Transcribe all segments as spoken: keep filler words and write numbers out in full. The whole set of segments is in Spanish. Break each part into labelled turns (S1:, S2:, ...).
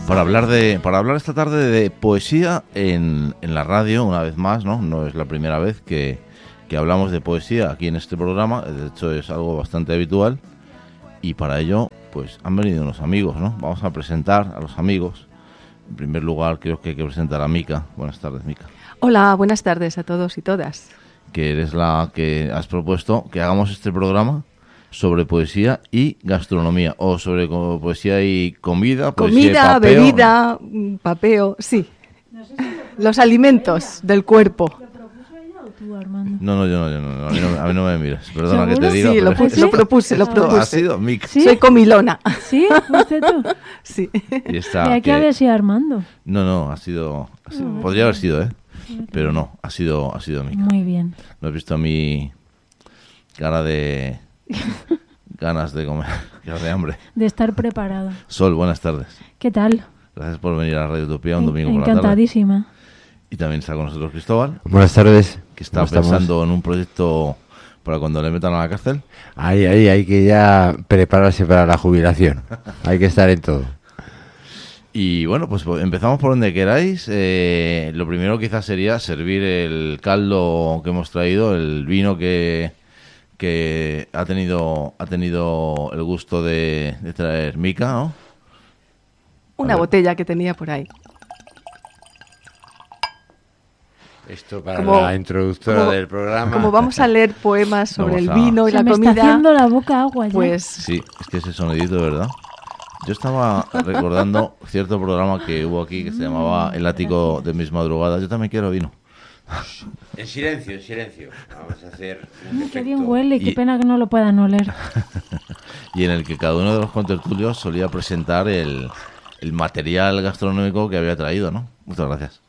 S1: Para hablar de para hablar esta tarde de poesía en, en la radio, una vez más, ¿no? No es la primera vez que, que hablamos de poesía aquí en este programa, de hecho es algo bastante habitual, y para ello pues han venido unos amigos, ¿no? Vamos a presentar a los amigos. En primer lugar creo que hay que presentar a Mica. Buenas tardes, Mica.
S2: Hola, buenas tardes a todos y todas.
S1: Que eres la que has propuesto que hagamos este programa sobre poesía y gastronomía, o sobre co- poesía y comida, poesía
S2: Comida,
S1: y papeo.
S2: bebida, papeo, sí.
S3: No sé si lo
S2: Los alimentos del cuerpo.
S3: ¿Lo propuso ella o tú, Armando?
S1: No, no, yo no, yo no, no, a mí no, a mí no me mires. Perdona que te
S3: ¿Seguro?
S1: diga.
S2: Sí, lo,
S1: pero
S2: puse,
S1: es
S2: lo propuse, lo
S1: que esto ha
S2: propuse.
S1: sido Mica.
S3: ¿Sí?
S2: Soy comilona.
S3: ¿Sí? ¿Fuiste tú?
S2: Sí.
S1: Y
S3: ¿Y
S1: está
S3: aquí
S1: que-
S3: había sido Armando?
S1: No, no, ha sido, ha sido-
S3: No,
S1: podría haber sido, ¿eh? Pero no, ha sido, ha sido Mica.
S3: Muy bien.
S1: ¿No has visto mi cara de ganas de comer, cara de hambre?
S3: De estar preparado.
S1: Sol, buenas tardes.
S3: ¿Qué tal?
S1: Gracias por venir a Radio Utopía un domingo por la tarde.
S3: Encantadísima.
S1: Y también está con nosotros Cristóbal,
S4: Buenas tardes.
S1: que está
S4: ¿Cómo estamos?
S1: pensando en un proyecto para cuando le metan a la cárcel.
S4: Ahí, ahí, hay que ya prepararse para la jubilación. Hay que estar en todo.
S1: Y bueno, pues empezamos por donde queráis. Eh, lo primero quizás sería servir el caldo que hemos traído, el vino que, que ha tenido ha tenido el gusto de, de traer Mica, ¿no?
S2: Una
S1: A ver.
S2: botella que tenía por ahí.
S4: Esto para
S2: Como-
S4: la introductora
S2: como-
S4: del programa.
S2: Como vamos a leer poemas sobre
S1: Vamos
S2: el
S1: a-
S2: vino y
S3: Se
S2: la
S3: me
S2: comida,
S3: está haciendo la boca agua ya.
S2: pues
S1: Sí, es que ese sonidito, de verdad. Yo estaba recordando cierto programa que hubo aquí que se llamaba El ático de mis madrugadas. Yo también quiero vino.
S4: En silencio, en silencio. Vamos a hacer un
S3: Qué
S4: efecto.
S3: bien huele, qué
S1: Y-
S3: pena que no lo puedan oler.
S1: Y en el que cada uno de los contertulios solía presentar el, el material gastronómico que había traído, ¿no? Muchas gracias.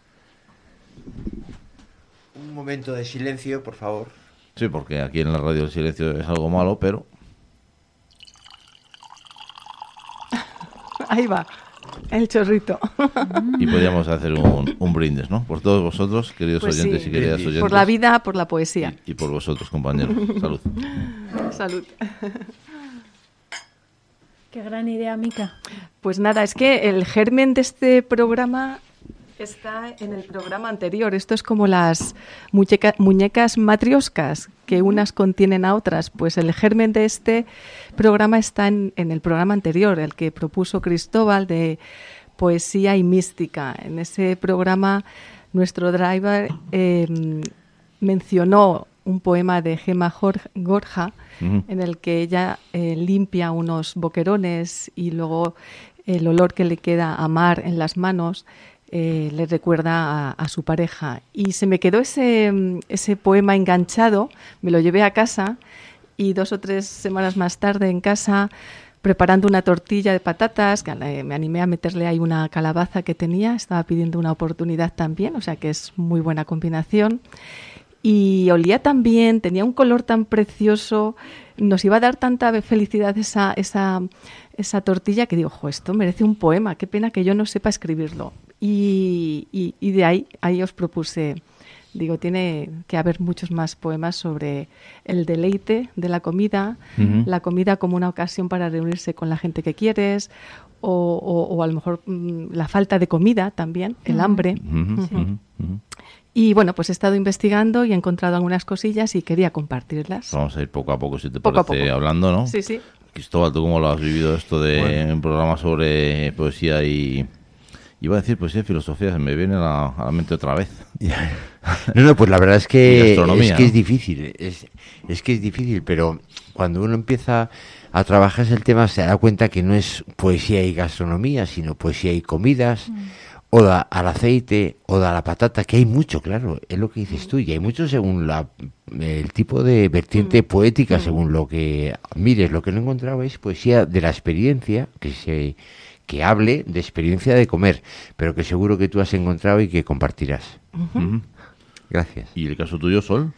S4: Un momento de silencio, por favor.
S1: Sí, porque aquí en la radio el silencio es algo malo, pero
S2: ahí va, el chorrito.
S1: y podríamos hacer un, un brindis, ¿no? Por todos vosotros, queridos
S2: Pues
S1: oyentes
S2: sí.
S1: y queridas
S4: Brindis.
S1: oyentes.
S2: Por la vida, por la poesía.
S1: Y, y por vosotros, compañeros. Salud.
S2: Salud.
S3: Qué gran idea, Mica.
S2: Pues nada, es que el germen de este programa está en el programa anterior. Esto es como las muñeca- muñecas matrioscas, que unas contienen a otras. Pues el germen de este programa está en, en el programa anterior, el que propuso Cristóbal, de poesía y mística. En ese programa nuestro driver eh, mencionó un poema de Gemma Jor- Gorja,
S1: Ujú.
S2: en el que ella eh, limpia unos boquerones y luego el olor que le queda a mar en las manos eh, le recuerda a, a su pareja. Y se me quedó ese, mm, ese poema enganchado, me lo llevé a casa y dos o tres semanas más tarde en casa, preparando una tortilla de patatas, que le- me animé a meterle ahí una calabaza que tenía, estaba pidiendo una oportunidad también, o sea que es muy buena combinación. Y olía tan bien, tenía un color tan precioso, nos iba a dar tanta felicidad esa, esa, esa tortilla que digo, jo, esto merece un poema, qué pena que yo no sepa escribirlo. Y, y, y de ahí, ahí os propuse, digo, tiene que haber muchos más poemas sobre el deleite de la comida,
S1: Ujú.
S2: la comida como una ocasión para reunirse con la gente que quieres, o, o, o a lo mejor mm, la falta de comida también, el hambre.
S1: Ujú,
S3: Sí.
S1: ujú, ujú.
S2: Y bueno, pues he estado investigando y he encontrado algunas cosillas y quería compartirlas.
S1: Vamos a ir poco a poco, si te
S2: Poco a
S1: parece,
S2: poco.
S1: hablando, ¿no?
S2: Sí, sí.
S1: Cristóbal, ¿tú cómo lo has vivido esto de
S4: Bueno.
S1: un programa sobre poesía y... Iba a decir poesía y filosofía, se me viene a la, a la mente otra vez.
S4: No, no, pues la verdad es
S1: Y
S4: que,
S1: gastronomía,
S4: es, que
S1: ¿no?
S4: es difícil. Es, es que es difícil, pero cuando uno empieza a trabajar el tema se da cuenta que no es poesía y gastronomía, sino poesía y comidas, oda al aceite, oda a la patata, que hay mucho, claro, es lo que dices tú, y hay mucho según la, el tipo de vertiente poética, según lo que mires. Lo que no he encontrado es poesía de la experiencia, que se que hable de experiencia de comer, pero que seguro que tú has encontrado y que compartirás.
S1: Ujú.
S4: Gracias.
S1: ¿Y el caso tuyo, Sol?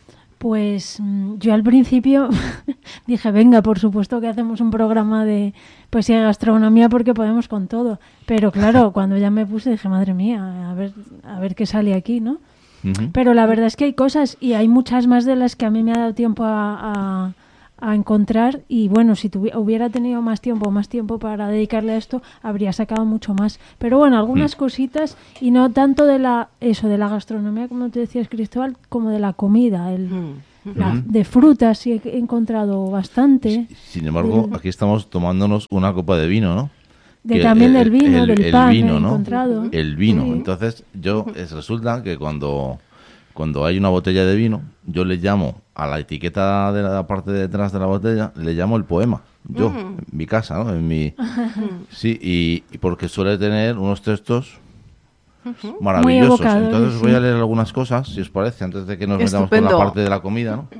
S3: Pues mm, yo al principio dije, venga, por supuesto que hacemos un programa de poesía y gastronomía porque podemos con todo. Pero claro, cuando ya me puse dije, madre mía, a ver, a ver qué sale aquí, ¿no?
S1: Ujú.
S3: Pero la verdad es que hay cosas y hay muchas más de las que a mí me ha dado tiempo a, a- a encontrar, y bueno, si tuvi- hubiera tenido más tiempo, más tiempo para dedicarle a esto, habría sacado mucho más. Pero bueno, algunas
S1: Mm.
S3: cositas, y no tanto de la eso de la gastronomía, como te decías, Cristóbal, como de la comida, el,
S2: Mm.
S3: la-
S1: Ujú.
S3: de frutas sí he encontrado bastante,
S1: Sin embargo,
S3: del-
S1: aquí estamos tomándonos una copa de vino, ¿no?
S3: de
S1: Que
S3: también
S1: el-
S3: del vino,
S1: el-
S3: del
S1: el
S3: pan
S1: vino,
S3: he
S1: ¿no?
S3: encontrado.
S1: El vino.
S3: Sí.
S1: Entonces, yo es, resulta que cuando, cuando hay una botella de vino, yo le llamo a la etiqueta de la parte de detrás de la botella, le llamo el poema. Yo,
S2: Mm.
S1: en mi casa, ¿no? En mi, sí, y, y porque suele tener unos textos maravillosos.
S3: evocadores,
S1: Entonces voy
S3: sí.
S1: a leer algunas cosas, si os parece, antes de que nos metamos con
S2: Estupendo.
S1: la parte de la comida, ¿no?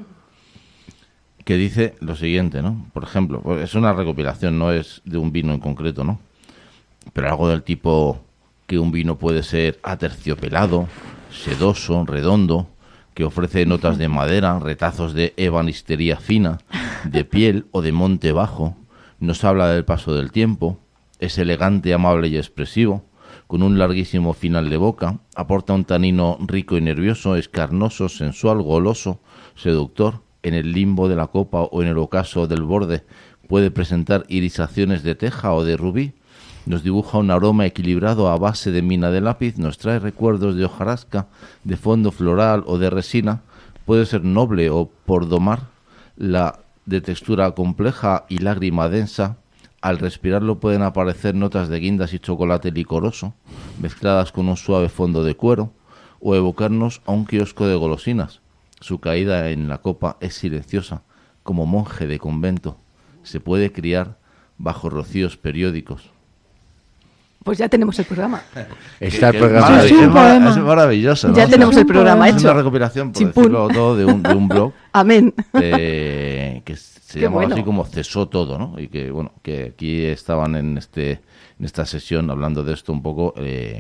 S1: Que dice lo siguiente, ¿no? Por ejemplo, pues es una recopilación, no es de un vino en concreto, ¿no? Pero algo del tipo que un vino puede ser aterciopelado, sedoso, redondo, que ofrece notas de madera, retazos de ebanistería fina, de piel o de monte bajo, nos habla del paso del tiempo, es elegante, amable y expresivo, con un larguísimo final de boca, aporta un tanino rico y nervioso, es carnoso, sensual, goloso, seductor, en el limbo de la copa o en el ocaso del borde puede presentar irisaciones de teja o de rubí, nos dibuja un aroma equilibrado a base de mina de lápiz, nos trae recuerdos de hojarasca, de fondo floral o de resina, puede ser noble o por domar, la de textura compleja y lágrima densa, al respirarlo pueden aparecer notas de guindas y chocolate licoroso, mezcladas con un suave fondo de cuero, o evocarnos a un kiosco de golosinas. Su caída en la copa es silenciosa, como monje de convento. Se puede criar bajo rocíos periódicos.
S2: Pues ya tenemos el programa.
S4: Está el
S1: Que- que
S4: programa.
S1: marav-
S3: Es un
S1: es mara-
S3: poema.
S1: es maravilloso, ¿no?
S2: Ya
S1: O sea,
S2: tenemos
S3: es
S2: el
S3: un
S2: programa
S3: poema.
S1: es
S2: hecho.
S1: una recopilación, por
S2: Chimpún.
S1: decirlo todo, de un, de un blog
S2: Amén.
S1: eh, que se
S2: Qué
S1: llama
S2: bueno.
S1: así como Cesó Todo, ¿no? Y que, bueno, que aquí estaban en este en esta sesión hablando de esto un poco eh,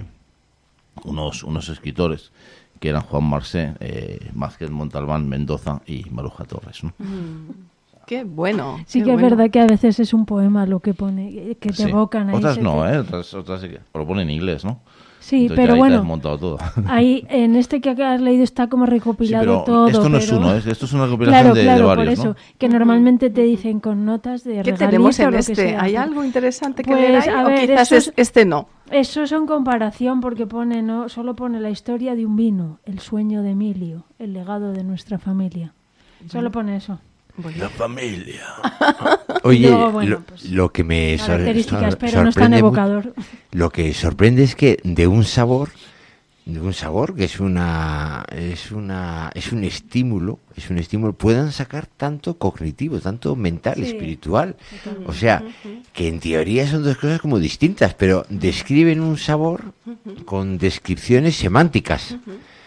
S1: unos, unos escritores que eran Juan Marsé, eh, Mázquez Montalbán, Mendoza y Maruja Torres, ¿no?
S2: Qué bueno.
S3: Sí
S2: qué
S3: que es
S2: bueno.
S3: verdad que a veces es un poema lo que pone, que te
S1: Sí.
S3: evocan ahí.
S1: Otras
S3: se
S1: no,
S3: te-
S1: ¿eh? Otras, otras sí que lo ponen en inglés, ¿no?
S3: Sí,
S1: Entonces ya
S3: pero
S1: ahí te
S3: bueno,
S1: has montado todo.
S3: ahí en este que has leído está como
S1: Sí,
S3: recopilado
S1: pero
S3: todo.
S1: esto no es
S3: pero-
S1: uno, ¿eh? Esto es una recopilación
S3: Claro,
S1: de,
S3: claro,
S1: de
S3: por
S1: varios,
S3: eso,
S1: ¿no?
S3: que normalmente te dicen con notas de
S2: ¿Qué
S3: regalito
S2: tenemos
S3: o
S2: en
S3: lo que
S2: este?
S3: sea.
S2: ¿Hay algo interesante que
S3: Pues,
S2: leer ahí?
S3: a
S2: ¿O
S3: ver,
S2: quizás
S3: eso
S2: es-
S3: es-
S2: este no?
S3: Eso es en comparación porque pone no solo pone la historia de un vino, el sueño de Emilio, el legado de nuestra familia. Solo pone eso.
S1: La familia.
S4: Oye,
S3: luego, bueno,
S4: lo,
S3: pues,
S4: lo que me sor-
S3: Características,
S4: sor-
S3: pero no es tan
S4: sorprende mu-
S3: evocador.
S4: Lo que sorprende es que de un sabor, de un sabor que es una, es una, es un estímulo, es un estímulo, puedan sacar tanto cognitivo, tanto mental,
S3: Sí.
S4: espiritual. O sea, que en teoría son dos cosas como distintas, pero describen un sabor con descripciones semánticas.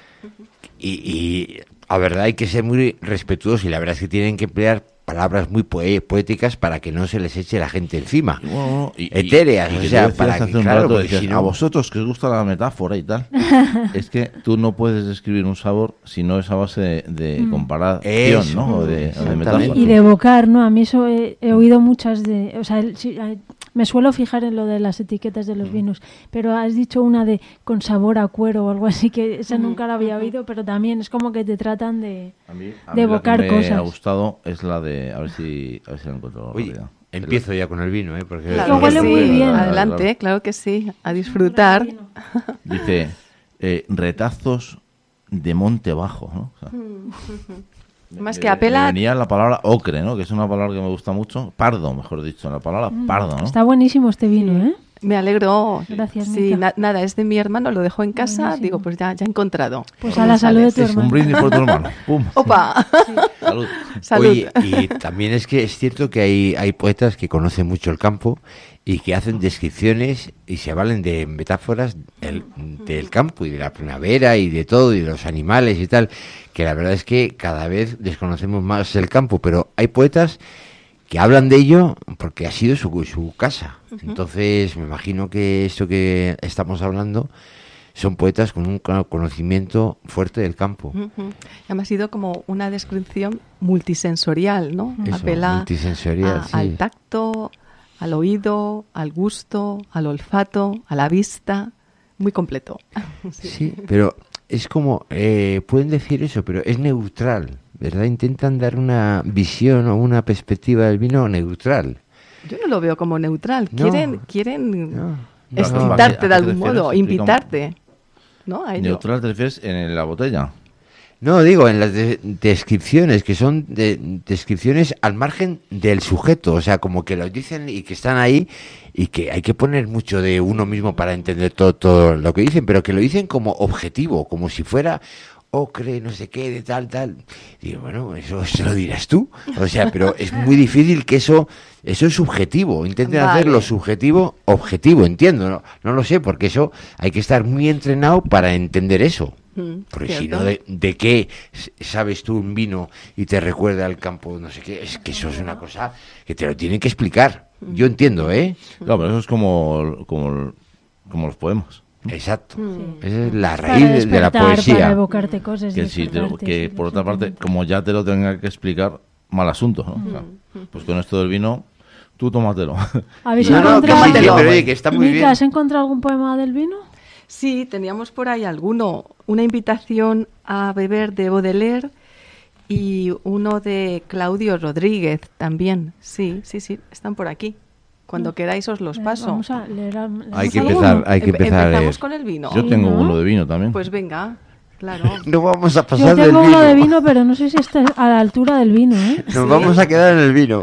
S4: Y, y la verdad hay que ser muy respetuosos y la verdad es que tienen que emplear palabras muy poe- poéticas para que no se les eche la gente encima.
S1: Y bueno, y- y-
S4: Etéreas,
S1: y
S4: o
S1: que tú
S4: sea,
S1: decías
S4: para
S1: hace
S4: que,
S1: un
S4: claro,
S1: rato,
S4: porque
S1: decías,
S4: si no-
S1: a vosotros que os gusta la metáfora y tal, es que tú no puedes describir un sabor si no es a base de, de
S3: Mm.
S1: comparación,
S4: Eso,
S1: ¿no? O de, o de
S4: exactamente.
S1: metáfora.
S3: Y de evocar, ¿no? A mí eso he, he oído muchas de... O sea, el- sí, hay- me suelo fijar en lo de las etiquetas de los vinos, pero has dicho una de con sabor a cuero o algo así, que esa nunca la había oído, pero también es como que te tratan de...
S1: A mí, a
S3: de
S1: mí
S3: evocar
S1: la que me
S3: cosas.
S1: ha gustado es la de, a ver si, a ver si la encuentro
S4: Oye,
S1: rápida.
S4: empiezo ya con el vino, ¿eh? Porque
S2: Claro
S3: que
S2: que
S3: huele
S2: sí.
S3: muy bien.
S2: Adelante, claro que sí. A disfrutar.
S1: Dice, eh, retazos de monte bajo, ¿no? O sea,
S2: Más
S1: me-
S2: que apela-
S1: me venía la palabra ocre, ¿no? Que es una palabra que me gusta mucho. Pardo, mejor dicho, la palabra pardo, ¿no?
S3: Está buenísimo este vino, ¿eh?
S2: Me alegro.
S3: Gracias,
S2: Sí,
S3: Mica.
S2: na- nada, es de mi hermano, lo dejó en casa.
S3: Buenísimo.
S2: Digo, pues ya, ya he encontrado.
S3: Pues
S2: ¿Cómo
S3: a la salud de
S2: sales?
S3: tu
S1: Es
S3: hermano.
S1: un brindis por tu hermano. ¡Pum!
S2: ¡Opa!
S1: Salud.
S2: Salud.
S4: Oye, y también es que es cierto que hay, hay poetas que conocen mucho el campo y que hacen descripciones y se valen de metáforas del, del campo y de la primavera y de todo y de los animales y tal, que la verdad es que cada vez desconocemos más el campo, pero hay poetas que hablan de ello porque ha sido su, su casa. Entonces me imagino que esto que estamos hablando son poetas con un conocimiento fuerte del campo.
S2: Ujú. Además ha sido como una descripción multisensorial, ¿no?
S4: Eso,
S2: Apela
S4: multisensorial,
S2: a-
S4: sí.
S2: al tacto, al oído, al gusto, al olfato, a la vista. Muy completo.
S4: Sí, pero es como, eh, pueden decir eso, pero es neutral. ¿verdad? Intentan dar una visión o una perspectiva del vino neutral.
S2: Yo no lo veo como neutral.
S4: No.
S2: Quieren, quieren
S4: No.
S1: No,
S2: excitarte
S1: ¿a qué- a qué
S2: de algún
S1: te refieres?
S2: modo,
S1: Explica un-
S2: invitarte. ¿No? A ello.
S1: ¿Neutral te refieres en la botella?
S4: No, digo, en las de- descripciones, que son de- descripciones al margen del sujeto, o sea, como que lo dicen y que están ahí y que hay que poner mucho de uno mismo para entender todo, todo lo que dicen, pero que lo dicen como objetivo, como si fuera ocre, no sé qué, de tal, tal. Digo, bueno, eso se lo dirás tú. O sea, pero es muy difícil que eso, eso es subjetivo. Intenten
S2: Vale.
S4: hacer lo subjetivo objetivo, entiendo, no, no lo sé, porque eso hay que estar muy entrenado para entender eso.
S2: Mm,
S4: Porque si
S2: cierto.
S4: no, de, ¿de qué s- sabes tú un vino y te recuerda al campo, no sé qué? Es que eso es una cosa que te lo tienen que explicar. Yo entiendo, ¿eh?
S1: Claro, pero eso es como, como, como los poemas.
S4: Exacto.
S2: Mm.
S4: Esa es la
S3: Para
S4: raíz de- de la
S3: despertar, Para
S4: poesía.
S3: evocarte cosas.
S1: Que, si te-
S3: despertarte,
S1: que
S3: sí,
S1: por otra parte,
S3: simplemente.
S1: como ya te lo tenga que explicar, mal asunto, ¿no? O sea, pues con esto del vino, tú tómatelo.
S3: ¿Habéis
S4: No, no, que
S3: encontrado,
S4: sí,
S2: tómatelo.
S4: pero oye, que está muy
S3: Mica,
S4: bien.
S3: ¿has encontrado algún poema del vino?
S2: Sí, teníamos por ahí alguno. Una invitación a beber de Baudelaire y uno de Claudio Rodríguez también. Sí, sí, sí, están por aquí. Cuando queráis os los
S3: Eh,
S2: paso.
S3: Vamos a leer, a- leemos
S4: Hay que
S3: alguno.
S4: empezar, hay que
S2: Empe-
S4: empezar a
S2: Empezamos
S4: leer.
S2: con el vino.
S1: Yo
S3: Sí,
S1: tengo
S3: ¿no?
S1: uno de vino también.
S2: Pues venga, claro.
S4: No vamos a
S3: Yo
S4: pasar del
S3: tengo
S4: vino.
S3: uno de vino, pero no sé si está a la altura del vino, ¿eh?
S4: Nos vamos a quedar en el vino.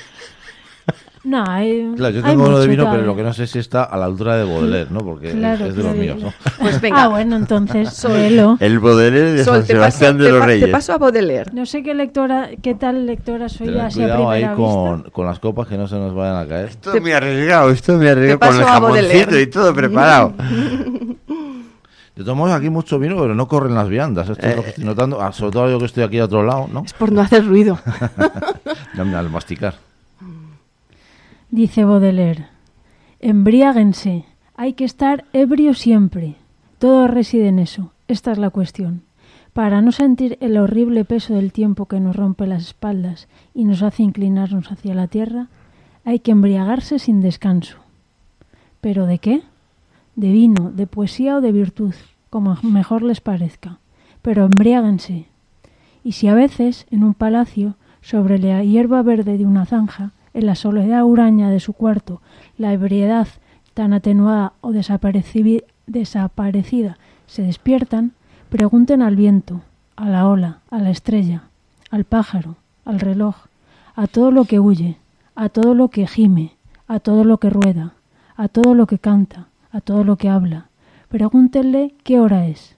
S3: No, hay,
S1: Claro, yo
S3: hay
S1: tengo uno de
S3: mucho
S1: vino, pero
S3: todavía.
S1: lo que no sé si está a la altura de Baudelaire, ¿no? Porque es-
S3: Claro,
S1: es de los
S3: claro,
S1: míos,
S3: claro.
S1: ¿no?
S2: Pues venga.
S3: Ah, bueno, entonces, léelo.
S4: El Baudelaire de
S2: Sol,
S4: San
S2: te paso,
S4: Sebastián de
S2: te
S4: los
S2: pa-
S4: Reyes.
S2: te paso a Baudelaire.
S3: No sé qué lectora, qué tal lectora soy
S1: Tened
S3: así a
S1: cuidado ahí
S3: primera
S1: con,
S3: vista.
S1: con las copas que no se nos vayan a caer.
S4: Esto me ha arriesgado, esto me ha arriesgado
S2: Te
S4: con el
S2: paso a
S4: jamoncito
S2: Baudelaire.
S4: y todo preparado.
S1: De todos modos, aquí mucho vino, pero no corren las viandas. Esto es lo que estoy notando. Ah, sobre todo yo que estoy aquí a otro lado, ¿no?
S2: Es por no hacer ruido.
S1: Al masticar.
S3: Dice Baudelaire, embriáguense, hay que estar ebrio siempre. Todo reside en eso, esta es la cuestión. Para no sentir el horrible peso del tiempo que nos rompe las espaldas y nos hace inclinarnos hacia la tierra, hay que embriagarse sin descanso. ¿Pero de qué? De vino, de poesía o de virtud, como mejor les parezca. Pero embriáguense. Y si a veces, en un palacio, sobre la hierba verde de una zanja, en la soledad huraña de su cuarto, la ebriedad tan atenuada o desapareci- desaparecida se despiertan, pregunten al viento, a la ola, a la estrella, al pájaro, al reloj, a todo lo que huye, a todo lo que gime, a todo lo que rueda, a todo lo que canta, a todo lo que habla. Pregúntenle qué hora es.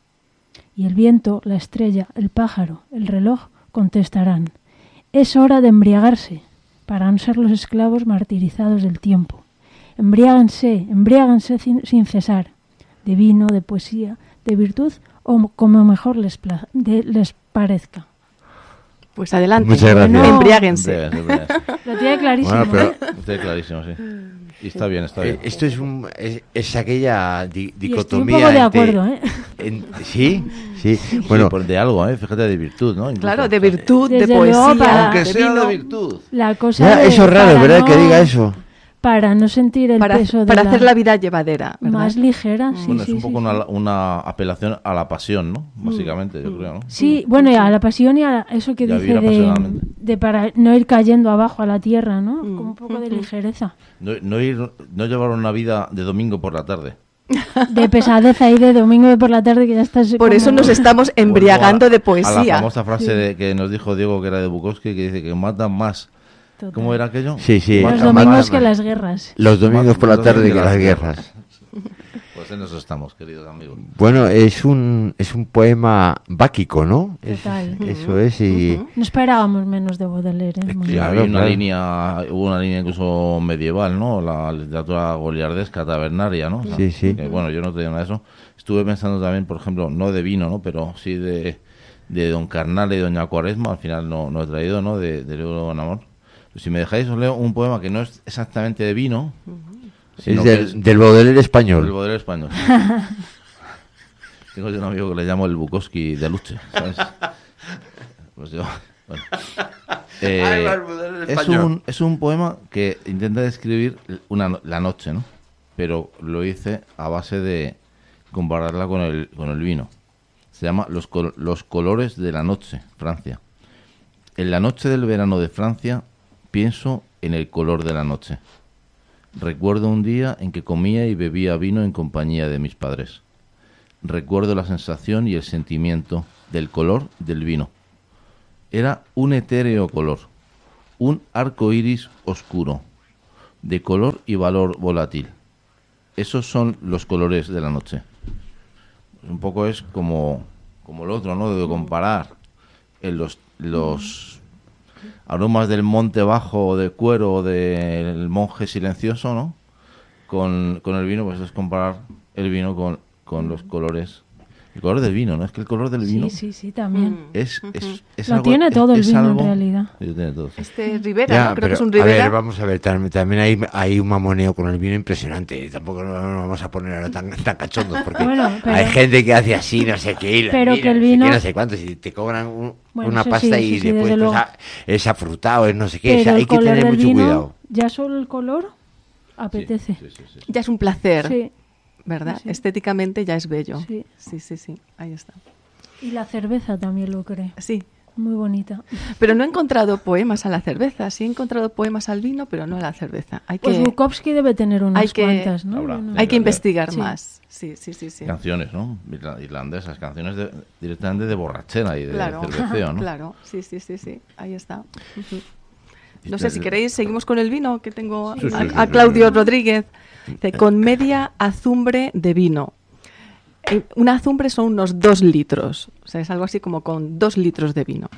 S3: Y el viento, la estrella, el pájaro, el reloj contestarán: es hora de embriagarse, para no ser los esclavos martirizados del tiempo. Embriáganse, embriáganse sin, sin cesar, de vino, de poesía, de virtud o como mejor les, pla- de- les parezca.
S2: Pues adelante.
S4: Muchas gracias.
S3: No.
S2: Embriáguense.
S1: Hombre, hombre,
S3: Lo tiene clarísimo.
S4: Bueno, pero-
S3: ¿eh?
S1: Está clarísimo, sí. Y está bien, está bien.
S4: Eh, Esto es, un, es, es aquella di-
S3: Y estoy un
S4: dicotomía.
S3: poco de
S4: entre-
S3: acuerdo, ¿eh?
S4: en- sí, sí.
S1: Bueno,
S4: Bueno,
S1: por de algo, ¿eh? Fíjate, de virtud, ¿no? Incluso,
S2: Claro, de
S1: o sea,
S2: virtud, de
S3: Desde
S2: poesía,
S3: luego, para-
S1: Aunque
S2: de
S1: sea
S2: vino.
S1: de virtud.
S3: La cosa
S4: ya,
S3: de-
S4: eso es raro,
S3: para
S4: ¿verdad?
S3: no-
S4: Que diga eso.
S3: Para no sentir el
S2: Para,
S3: peso de
S2: para
S3: la,
S2: hacer la vida llevadera, ¿verdad?
S3: más ligera. Sí,
S1: Bueno,
S3: sí,
S1: es un
S3: sí,
S1: poco
S3: sí.
S1: una, una apelación a la pasión, ¿no? Básicamente, yo creo, ¿no?
S3: Sí, bueno, y a la pasión y a eso que
S1: Y a
S3: dice
S1: vivir
S3: de,
S1: apasionadamente.
S3: de para no ir cayendo abajo a la tierra, ¿no?
S2: Mm.
S3: Como un poco de ligereza.
S1: No, no, ir, no llevar una vida de domingo por la tarde.
S3: De pesadez ahí de domingo de por la tarde que ya estás...
S2: Por
S3: como-
S2: eso nos estamos embriagando de
S1: Vuelvo a- A la
S2: poesía.
S1: famosa frase de- que nos dijo Diego, que era de Bukowski, que dice que matan más.
S3: Total.
S1: ¿Cómo era aquello?
S4: Sí, sí.
S3: Los
S1: Matan
S3: domingos
S1: más-
S3: que las guerras.
S4: Los domingos
S1: Más-
S4: por la
S1: los
S4: tarde que
S1: domingos
S4: las
S1: que las
S4: guerras.
S1: Pues en eso estamos, queridos amigos.
S4: Bueno, es un, es un poema báquico, ¿no? Es-
S3: Total.
S4: eso es, y
S3: No esperábamos menos de Baudelaire. ¿eh? Muy
S1: Sí,
S3: bien.
S4: Claro,
S1: había una
S4: claro.
S1: línea, hubo una línea incluso medieval, ¿no? La literatura goliardesca, tabernaria, ¿no? O sea,
S4: Sí, sí.
S1: que, bueno, yo no tenía nada de eso. Estuve pensando también, por ejemplo, no de vino, ¿no? Pero sí de, de Don Carnal y Doña Cuaresma. Al final no, no he traído, ¿no? De, de Leo Don Amor. Pues si me dejáis, os leo un poema que no es exactamente de vino, sino
S4: es
S1: que
S4: del,
S1: es
S4: del Baudelaire
S1: del
S4: español.
S1: Baudelaire español. Tengo yo un amigo que le llamo el Bukowski de Luche, ¿sabes? Pues yo, bueno. Eh,
S4: Ay, va, el Baudelaire
S1: es,
S4: español.
S1: un, es un poema que intenta describir una, no- la noche, ¿no? Pero lo hice a base de compararla con el, con el vino. Se llama Los, col- los colores de la noche, Francia. En la noche del verano de Francia pienso en el color de la noche. Recuerdo un día en que comía y bebía vino en compañía de mis padres. Recuerdo la sensación y el sentimiento del color del vino. Era un etéreo color, un arco iris oscuro, de color y valor volátil. Esos son los colores de la noche. Un poco es como, como el otro, ¿no? De comparar en los, los aromas del monte bajo o de cuero o del monje silencioso, ¿no? Con, con el vino, pues es comparar el vino con, con los colores. El color del vino, ¿no? Es que el color del vino
S3: Sí, sí, sí, también.
S1: es, es, es
S3: Lo
S1: algo,
S3: tiene
S1: es-
S3: todo el
S1: es
S3: vino, en
S1: algo-
S3: realidad.
S1: Sí, lo tiene todo.
S2: Este Rivera,
S4: Ya,
S2: ¿no? Creo
S4: pero,
S2: que es un
S4: a
S2: Rivera.
S4: ver, vamos a ver, tam- también hay, hay un mamoneo con el vino impresionante. Tampoco nos vamos a poner ahora tan, tan cachondos, porque
S3: Bueno, pero-
S4: hay gente que hace así, no sé qué, y la
S3: Pero
S4: mira,
S3: que el
S4: no sé qué,
S3: vino-
S4: no sé cuánto, si te cobran un-
S3: Bueno,
S4: una
S3: eso
S4: pasta
S3: sí,
S4: y
S3: eso sí,
S4: después
S3: desde
S4: pues,
S3: luego.
S4: a- es afrutado, es no sé qué, o
S3: Pero
S4: sea, hay
S3: el
S4: que
S3: color
S4: tener
S3: del
S4: mucho
S3: vino,
S4: cuidado.
S3: ya solo el color apetece.
S1: Sí, sí, sí, sí.
S2: Ya es un placer,
S3: Sí,
S2: ¿verdad?
S3: Sí, sí.
S2: Estéticamente ya es bello.
S3: sí.
S2: Sí, sí, sí. Ahí está.
S3: Y la cerveza también lo cree.
S2: Sí.
S3: Muy bonita.
S2: Pero no he encontrado poemas a la cerveza. Sí he encontrado poemas al vino, pero no a la cerveza. Hay
S3: Pues
S2: que,
S3: Bukowski debe tener unas
S2: hay que-
S3: cuantas, ¿no?
S1: Habrá.
S3: Bueno,
S2: hay que
S1: Sí.
S2: investigar
S3: Sí.
S2: más. Sí, sí, sí, sí.
S1: Canciones, ¿no? Irla- Irlandesas, canciones de- directamente de borrachera y de
S2: Claro,
S1: cerveceo, ¿no?
S2: claro. Sí, sí, sí, sí. Ahí está. Ujú.
S1: Y
S2: No sé
S1: este-
S2: si queréis, seguimos con el vino, que tengo
S1: Sí, sí,
S2: a,
S1: sí,
S2: a
S1: sí,
S2: Claudio
S1: sí.
S2: Rodríguez. Dice, con media azumbre de vino. Eh, Una azumbre son unos dos litros. O sea, es algo así como con dos litros de vino.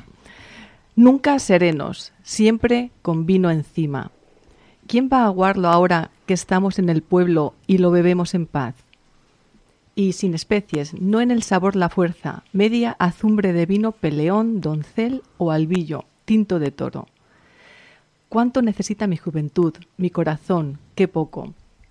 S2: Nunca serenos, siempre con vino encima. ¿Quién va a aguarlo ahora que estamos en el pueblo y lo bebemos en paz? Y sin especies, no en el sabor la fuerza, media azumbre de vino peleón, doncel o albillo, tinto de toro. ¿Cuánto necesita mi juventud, mi corazón? Qué poco.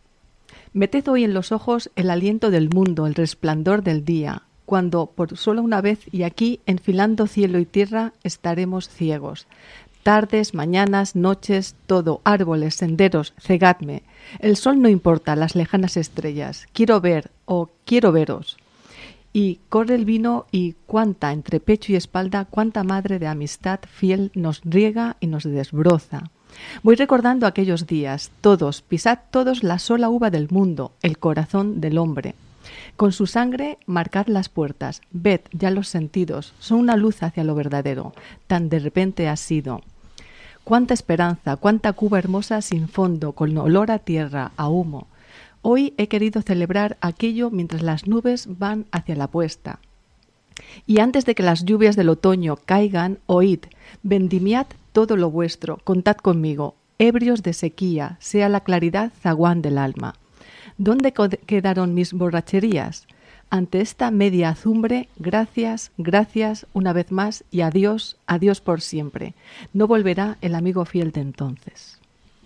S2: Meted hoy en los ojos el aliento del mundo, el resplandor del día, cuando por solo una vez y aquí, enfilando cielo y tierra, estaremos ciegos. Tardes, mañanas, noches, todo, árboles, senderos, cegadme. El sol no importa, las lejanas estrellas. Quiero ver, o quiero veros. Y corre el vino y cuánta, entre pecho y espalda, cuánta madre de amistad fiel nos riega y nos desbroza. Voy recordando aquellos días, todos, pisad todos la sola uva del mundo, el corazón del hombre. Con su sangre marcad las puertas, ved ya los sentidos, son una luz hacia lo verdadero, tan de repente ha sido. Cuánta esperanza, cuánta cuba hermosa sin fondo, con olor a tierra, a humo. Hoy he querido celebrar aquello mientras las nubes van hacia la puesta. Y antes de que las lluvias del otoño caigan, oíd, vendimiad todo lo vuestro, contad conmigo, ebrios de sequía, sea la claridad zaguán del alma. ¿Dónde co- quedaron mis borracherías? Ante esta media azumbre, gracias, gracias una vez más y adiós, adiós por siempre. No volverá el amigo fiel de entonces.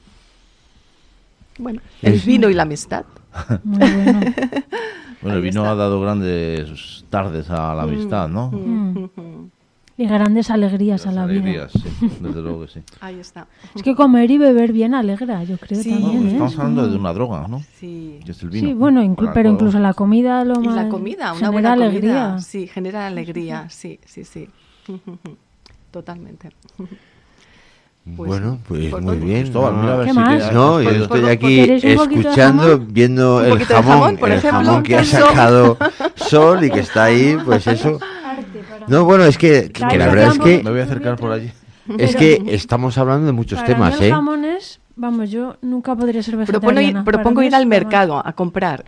S2: Bueno, el
S4: Es-
S2: vino y la amistad.
S3: Muy bueno.
S1: Bueno, el
S2: Ahí
S1: vino
S2: está.
S1: ha dado grandes tardes a la amistad, ¿no?
S3: Mm. Y grandes alegrías a la vida.
S1: Alegrías, sí, desde luego que sí.
S2: Ahí está.
S3: Es que comer y beber bien alegra, yo creo
S2: Sí.
S1: No,
S3: también,
S1: pues
S3: ¿eh?
S1: estamos
S3: Es
S1: hablando
S3: como-
S1: de una droga, ¿no?
S2: Sí.
S1: Que es el vino.
S3: Sí, bueno, inclu-
S1: Para
S3: pero
S1: todo.
S3: incluso la comida lo
S2: Y
S3: más
S2: la comida, una
S3: genera
S2: buena comida.
S3: alegría.
S2: Sí, genera alegría, sí, sí, sí. Totalmente. Pues-
S4: Bueno, pues
S2: pues
S4: muy
S2: bueno.
S4: bien.
S1: Cristóbal,
S4: ¿no?
S1: mira a ver
S3: ¿Qué
S1: si
S3: más?
S1: quieres-
S4: No, yo
S1: has
S4: estoy
S1: podido-
S4: aquí
S3: ¿Queréis un poquito de
S4: escuchando,
S3: jamón?
S4: viendo
S2: Un
S4: el
S2: poquito de
S4: jamón,
S2: jamón, por
S4: el
S2: ejemplo,
S4: jamón que ha
S2: queso.
S4: sacado Sol y que está ahí, pues eso. No, bueno, es que, que
S3: Claro,
S4: la
S3: yo
S4: verdad es
S3: tampoco-
S4: que
S1: Me voy a acercar por allí.
S4: es que estamos hablando de muchos
S3: Para
S4: temas,
S3: mí el
S4: ¿eh?
S3: jamón es, vamos, yo nunca podría ser
S2: Propongo
S3: vegetariana.
S2: ir, propongo
S3: Para mí
S2: ir
S3: es
S2: al
S3: lo más-
S2: mercado a comprar.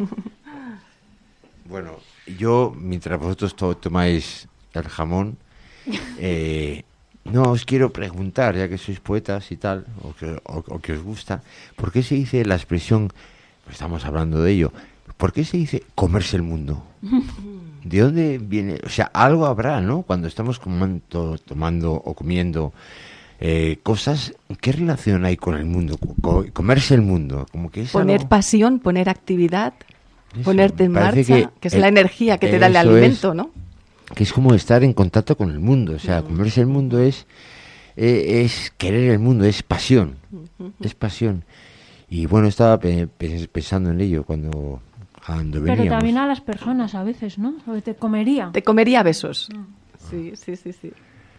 S4: Bueno, yo, mientras vosotros to- tomáis el jamón, eh, no os quiero preguntar, ya que sois poetas y tal, o que, o- o que os gusta, ¿por qué se dice la expresión, pues estamos hablando de ello, ¿por qué se dice comerse el mundo? ¿De dónde viene? O sea, algo habrá, ¿no? Cuando estamos comando- tomando o comiendo eh, cosas, ¿qué relación hay con el mundo? Co- comerse el mundo, como que es
S2: Poner
S4: algo-
S2: pasión, poner actividad,
S4: Eso,
S2: ponerte en
S4: me parece
S2: marcha, que,
S4: que
S2: es
S4: el-
S2: la energía que te da el
S4: eso
S2: alimento,
S4: es.
S2: ¿no?
S4: que es como estar en contacto con el mundo, o sea, comerse el mundo es eh, es querer el mundo, es pasión, es pasión. Y bueno, estaba pe- pe- pensando en ello cuando a donde
S3: Pero
S4: veníamos.
S3: también a las personas a veces, ¿no? O te comería.
S2: Te comería a besos.
S3: Mm.
S2: Sí, sí, sí, sí.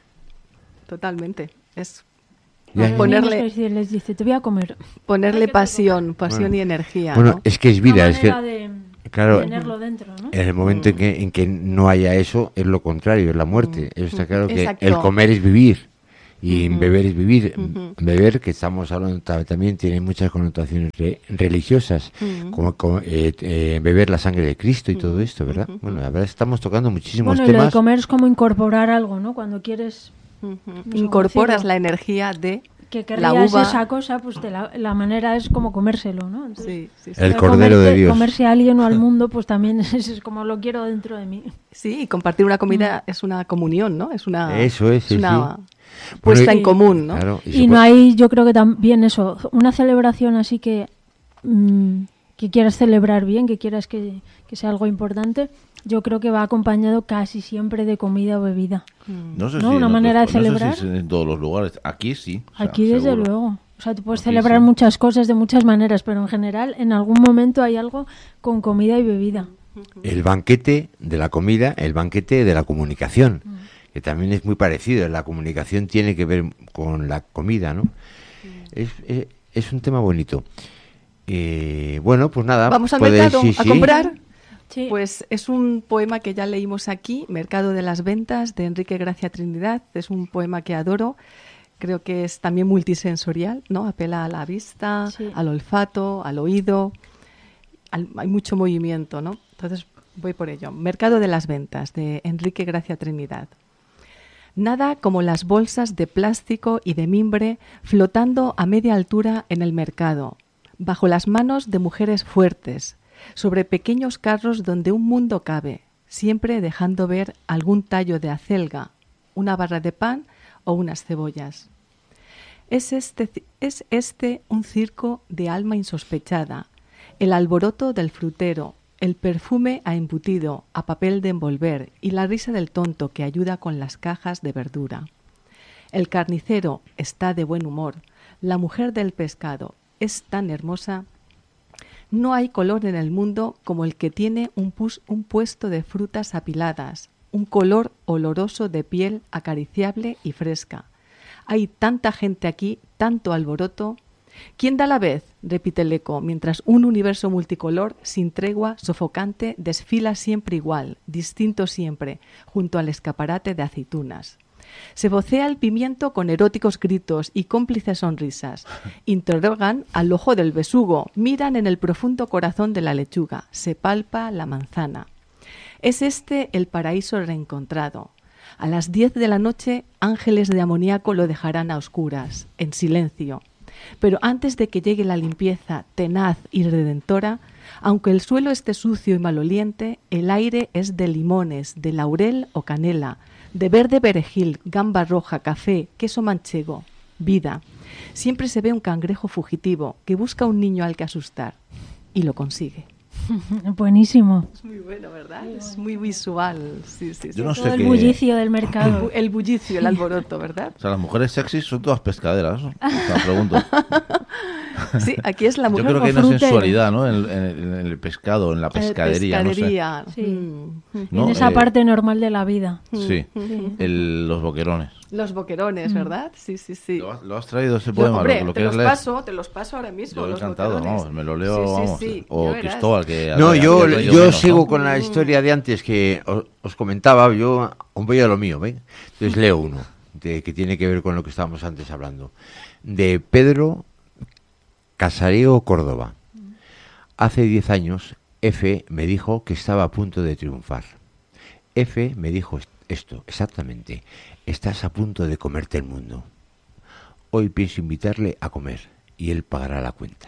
S2: Totalmente. Es
S4: Ya, ya.
S2: ponerle-
S3: Niños que les dice, te voy a comer.
S2: ponerle pasión, pasión
S4: Bueno.
S2: y energía.
S4: Bueno,
S2: ¿no?
S4: es que es vida,
S3: Una
S4: es que
S3: manera de
S4: claro,
S3: tenerlo dentro, ¿no?
S4: en el momento en que, en que no haya eso, es lo contrario, es la muerte. Eso está claro que
S2: Exacto.
S4: el comer es vivir y
S2: Ujú.
S4: beber es vivir.
S2: Ujú.
S4: Beber, que estamos hablando ta- también, tiene muchas connotaciones re- religiosas,
S2: Ujú.
S4: como, como, eh, eh, beber la sangre de Cristo y todo
S2: Ujú.
S4: esto, ¿verdad?
S2: Ujú.
S4: Bueno, la verdad estamos tocando muchísimos
S3: Bueno, y lo de
S4: temas.
S3: comer es como incorporar algo, ¿no? Cuando quieres
S2: Ujú.
S3: sé
S2: Incorporas
S3: cómo decirlo.
S2: la energía de
S3: que
S2: la
S3: querrías
S2: uva.
S3: esa cosa, pues de la, la manera es como comérselo, ¿no? Entonces,
S2: Sí, sí, sí.
S4: El
S3: eh,
S4: Cordero de
S3: comerte-
S4: Dios.
S3: Comerse a alguien o al mundo, pues también es, es como lo quiero dentro de mí.
S2: Sí, y compartir una comida es una comunión, ¿no? Es una,
S4: Eso es, sí,
S2: una
S4: sí.
S2: puesta
S4: Bueno, y-
S2: en común, ¿no?
S4: Claro, y
S3: Y
S4: se
S3: no
S4: puede-
S3: hay, yo creo que también eso, una celebración así que, mm, que quieras celebrar bien, que quieras que, que sea algo importante, yo creo que va acompañado casi siempre de comida o bebida.
S1: No sé
S3: ¿No?
S1: si
S3: Una
S1: en
S3: manera de
S1: otros- no sé si
S3: celebrar.
S1: es en todos los lugares. Aquí sí. o sea,
S3: Aquí desde
S1: seguro.
S3: luego. O sea, tú puedes
S1: Aquí
S3: celebrar
S1: sí.
S3: muchas cosas de muchas maneras, pero en general en algún momento hay algo con comida y bebida.
S4: El banquete de la comida, el banquete de la comunicación, que también es muy parecido. La comunicación tiene que ver con la comida, ¿no? Es, es, es un tema bonito. Eh, bueno, pues nada.
S2: Vamos al
S4: podéis-
S2: mercado
S4: sí,
S2: a
S4: sí.
S2: comprar.
S3: Sí.
S2: Pues es un poema que ya leímos aquí, Mercado de las Ventas, de Enrique Gracia Trinidad. Es un poema que adoro. Creo que es también multisensorial, ¿no? Apela a la vista,
S3: Sí.
S2: al olfato, al oído. Al- hay mucho movimiento, ¿no? Entonces voy por ello. Mercado de las Ventas, de Enrique Gracia Trinidad. Nada como las bolsas de plástico y de mimbre flotando a media altura en el mercado, bajo las manos de mujeres fuertes, sobre pequeños carros donde un mundo cabe, siempre dejando ver algún tallo de acelga, una barra de pan o unas cebollas. Es este, es este un circo de alma insospechada, el alboroto del frutero, el perfume a embutido, a papel de envolver y la risa del tonto que ayuda con las cajas de verdura. El carnicero está de buen humor, la mujer del pescado es tan hermosa. No hay color en el mundo como el que tiene un, pus- un puesto de frutas apiladas, un color oloroso de piel acariciable y fresca. Hay tanta gente aquí, tanto alboroto. ¿Quién da la vez?, repite el eco, mientras un universo multicolor, sin tregua, sofocante, desfila siempre igual, distinto siempre, junto al escaparate de aceitunas. Se vocea el pimiento con eróticos gritos y cómplices sonrisas. Interrogan al ojo del besugo, miran en el profundo corazón de la lechuga, se palpa la manzana. Es este el paraíso reencontrado. A las diez de la noche, ángeles de amoníaco lo dejarán a oscuras, en silencio. Pero antes de que llegue la limpieza tenaz y redentora, aunque el suelo esté sucio y maloliente, el aire es de limones, de laurel o canela, de verde perejil, gamba roja, café, queso manchego, vida. Siempre se ve un cangrejo fugitivo que busca un niño al que asustar y lo consigue.
S3: Buenísimo.
S2: Es muy bueno, ¿verdad? Es muy visual. Sí, sí, sí.
S1: Yo no
S3: Todo
S1: sé
S3: el
S1: qué...
S3: bullicio del
S2: El,
S3: mercado.
S2: bu- el bullicio, el alboroto, ¿verdad?
S1: O sea, las mujeres sexys son todas pescaderas. O sea, pregunto.
S2: Sí, aquí es la
S1: Yo
S2: mujer
S1: creo que hay
S2: con
S1: una
S3: frutero.
S1: sensualidad, ¿no? En, en- en el pescado, en la pescadería, no sé.
S2: pescadería.
S3: Sí.
S2: Mm.
S1: ¿no?
S3: En esa
S1: Eh,
S3: parte normal de la vida.
S1: Sí, el- los boquerones.
S2: Los boquerones, ¿verdad? Sí, sí, sí.
S1: ¿Lo has, lo has traído ese
S2: Yo,
S1: poema?
S2: hombre,
S1: lo, lo
S2: te
S1: quieres
S2: los
S1: leer?
S2: paso, te los paso ahora mismo.
S1: Yo
S2: los
S1: encantado,
S2: boquerones.
S1: vamos, me lo leo,
S2: Sí, sí,
S1: vamos.
S2: sí,
S1: O
S2: ya verás.
S1: Cristóbal, que...
S4: No,
S1: había-
S4: yo,
S1: había traído
S4: yo
S1: menos,
S4: sigo
S1: ¿no?
S4: con la historia de antes que os, os comentaba. Yo voy a lo mío, ¿ve? Entonces leo uno de, que tiene que ver con lo que estábamos antes hablando. De Pedro Casareo Córdoba. Hace diez años, F me dijo que estaba a punto de triunfar. F me dijo esto, exactamente. Estás a punto de comerte el mundo. Hoy pienso invitarle a comer y él pagará la cuenta.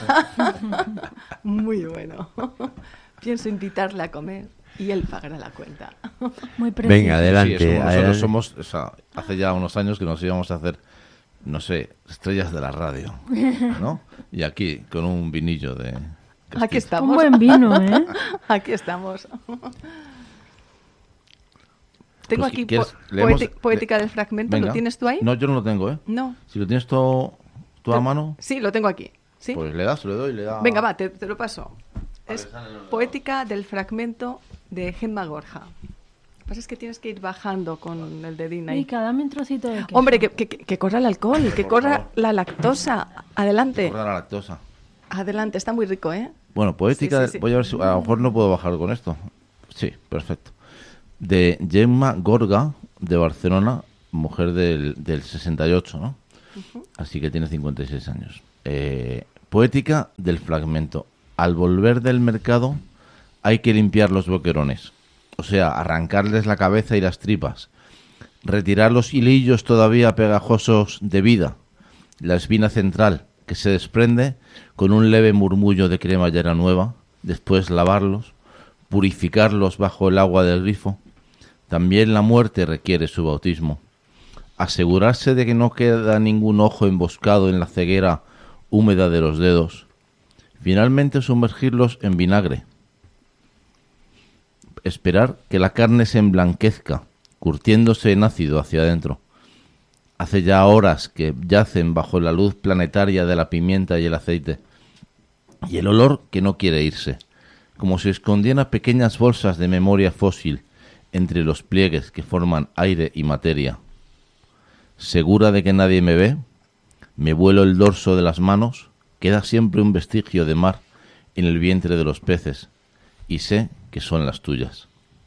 S2: Muy bueno. Pienso invitarle a comer y él pagará la cuenta.
S3: Muy precioso.
S4: Venga,
S1: Sí,
S4: adelante.
S1: eso, nosotros
S4: adelante.
S1: somos, o sea, hace ya unos años que nos íbamos a hacer, no sé, estrellas de la radio, ¿no? Y aquí, con un vinillo de...
S2: Aquí
S3: Un
S2: estamos.
S3: buen vino, ¿eh?
S2: Aquí estamos. Tengo
S1: Pues,
S2: aquí
S1: ¿quieres?
S2: po-
S1: Leemos-
S2: poeti- poética del fragmento.
S1: Venga.
S2: ¿Lo tienes tú ahí?
S1: No, yo no lo tengo, ¿eh?
S2: No.
S1: Si lo tienes tú, tú a mano,
S2: Sí, lo tengo aquí. ¿Sí?
S1: pues le das, le doy, le da...
S2: Venga, va, te, te lo paso. Es Poética del fragmento de Gemma Gorja. Lo que pasa es que tienes que ir bajando con el dedín ahí.
S3: Mica, dame un trocito de queso.
S2: Hombre, que, que, que corra el alcohol, que corra la lactosa. Adelante.
S1: Corra la lactosa.
S2: Adelante, está muy rico, ¿eh?
S1: Bueno, poética,
S2: Sí, sí, sí.
S1: voy a ver si a lo mejor no puedo bajar con esto. Sí, perfecto. De Gemma Gorga, de Barcelona, mujer del, del sesenta y ocho, ¿no? Uh-huh. Así que tiene cincuenta y seis años. Eh, poética del fragmento. Al volver del mercado hay que limpiar los boquerones, o sea, arrancarles la cabeza y las tripas, retirar los hilillos todavía pegajosos de vida, la espina central que se desprende con un leve murmullo de cremallera nueva, después lavarlos, purificarlos bajo el agua del grifo. También la muerte requiere su bautismo. Asegurarse de que no queda ningún ojo emboscado en la ceguera húmeda de los dedos. Finalmente sumergirlos en vinagre. Esperar que la carne se emblanquezca, curtiéndose en ácido hacia adentro. Hace ya horas que yacen bajo la luz planetaria de la pimienta y el aceite. Y el olor que no quiere irse, como si escondiera pequeñas bolsas de memoria fósil entre los pliegues que forman aire y materia. Segura de que nadie me ve, me vuelo el dorso de las manos, queda siempre un vestigio de mar en el vientre de los peces, y sé que son las tuyas.